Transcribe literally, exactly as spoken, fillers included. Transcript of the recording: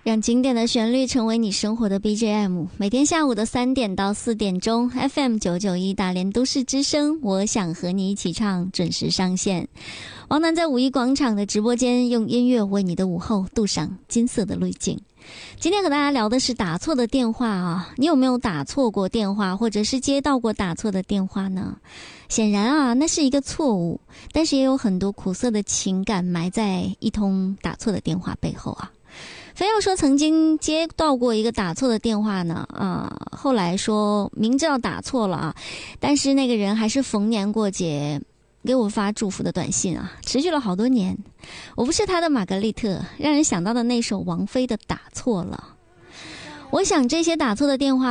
让经典的旋律成为你生活的 B G M。 每天下午的三点到四点钟 F M 九九一大连都市之声，我想和你一起唱准时上线。王楠在五一广场的直播间，用音乐为你的午后镀上金色的滤镜。今天和大家聊的是打错的电话啊，你有没有打错过电话，或者是接到过打错的电话呢？显然啊，那是一个错误，但是也有很多苦涩的情感埋在一通打错的电话背后啊。非要说曾经接到过一个打错的电话呢，啊、呃，后来说明知道打错了啊，但是那个人还是逢年过节给我发祝福的短信啊，持续了好多年。我不是他的玛格丽特，让人想到的那首王菲的《打错了》。我想这些打错的电话